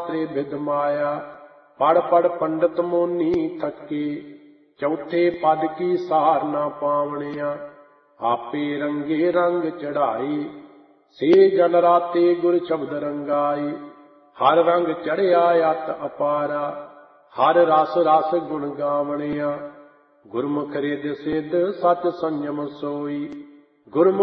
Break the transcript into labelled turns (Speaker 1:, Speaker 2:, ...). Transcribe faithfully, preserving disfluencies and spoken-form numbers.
Speaker 1: त्रिविध माया। पढ़ पढ़ पंडित मोनी थके, चौथे पद की सार ना पावणिया। आपे रंगे रंग चढ़ाई, से जन राते गुर शब्द रंगाई। हर रंग चढ़िया अत अपारा, हर रस रस गुण गावणिया। गुरमुख रिद सिद्ध सच संयम सोई, गुरमुख